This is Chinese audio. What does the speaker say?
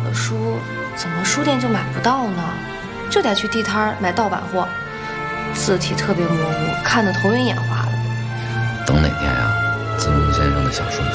的书，怎么书店就买不到呢？就得去地摊买盗版货，字体特别模糊，看得头晕眼花的。 等哪天呀，子龙先生的小说